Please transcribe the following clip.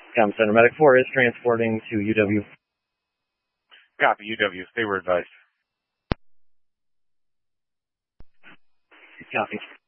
Com Center Medic 4 is transporting to UW. Copy, UW. Stay where advised. Copy.